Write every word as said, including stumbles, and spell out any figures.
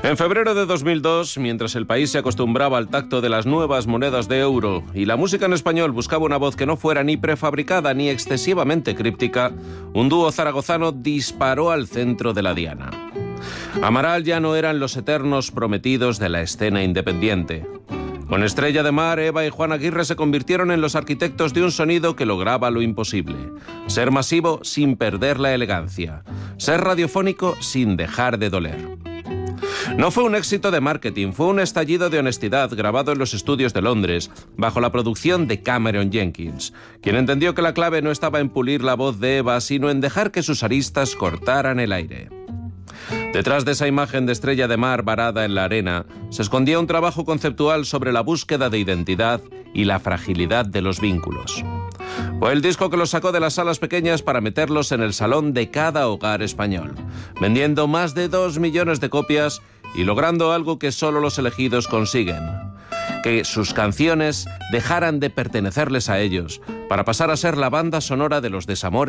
En febrero de dos mil dos, mientras el país se acostumbraba al tacto de las nuevas monedas de euro y la música en español buscaba una voz que no fuera ni prefabricada ni excesivamente críptica, un dúo zaragozano disparó al centro de la diana. Amaral ya no eran los eternos prometidos de la escena independiente. Con Estrella de Mar, Eva y Juan Aguirre se convirtieron en los arquitectos de un sonido que lograba lo imposible. Ser masivo sin perder la elegancia. Ser radiofónico sin dejar de doler. No fue un éxito de marketing, fue un estallido de honestidad grabado en los estudios de Londres, bajo la producción de Cameron Jenkins, quien entendió que la clave no estaba en pulir la voz de Eva, sino en dejar que sus aristas cortaran el aire. Detrás de esa imagen de Estrella de Mar varada en la arena, se escondía un trabajo conceptual sobre la búsqueda de identidad y la fragilidad de los vínculos. Fue el disco que los sacó de las salas pequeñas para meterlos en el salón de cada hogar español, vendiendo más de dos millones de copias y logrando algo que solo los elegidos consiguen: que sus canciones dejaran de pertenecerles a ellos para pasar a ser la banda sonora de los desamores